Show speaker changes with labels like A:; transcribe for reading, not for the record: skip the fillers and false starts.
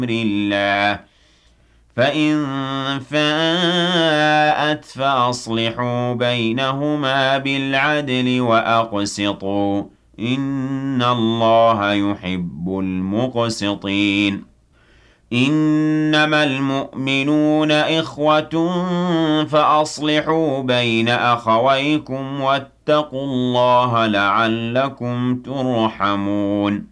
A: الله فإن فاءت فأصلحوا بينهما بالعدل وأقسطوا إن الله يحب المقسطين إنما المؤمنون إخوة فأصلحوا بين أخويكم واتقوا الله لعلكم ترحمون